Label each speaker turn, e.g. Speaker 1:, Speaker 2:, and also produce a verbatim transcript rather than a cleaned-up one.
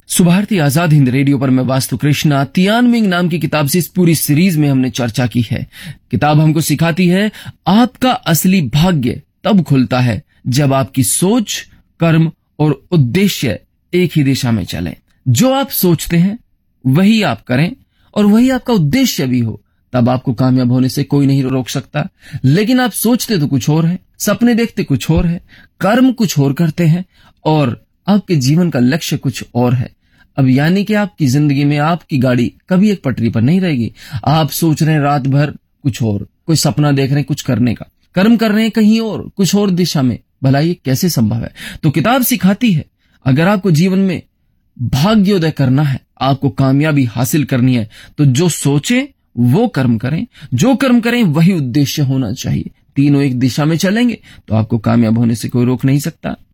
Speaker 1: Subharti Azad Hind radio पर मैं वास्तु कृष्णा तियानमिंग नाम की किताब से इस पूरी सीरीज में हमने चर्चा की है। किताब हमको सिखाती है आपका असली भाग्य तब खुलता है जब आपकी सोच, कर्म और उद्देश्य एक ही दिशा में चले। जो आप सोचते हैं वही आप करें और वही आपका उद्देश्य भी हो, तब आपको कामयाब होने से कोई नहीं रोक सकता। लेकिन आप सोचते तो कुछ और है, सपने देखते कुछ और है, कर्म कुछ और करते हैं और आपके जीवन का लक्ष्य कुछ और है। अब यानी कि आपकी जिंदगी में आपकी गाड़ी कभी एक पटरी पर नहीं रहेगी। आप सोच रहे हैं रात भर कुछ और, कोई सपना देख रहे हैं कुछ करने का, कर्म कर रहे हैं कहीं और, कुछ और दिशा में। भला ये कैसे संभव है? तो किताब सिखाती है अगर आपको जीवन में भाग्योदय करना है, आपको कामयाबी हासिल करनी है, तो जो सोचें वो कर्म करें, जो कर्म करें वही उद्देश्य होना चाहिए। तीनों एक दिशा में चलेंगे तो आपको कामयाब होने से कोई रोक नहीं सकता।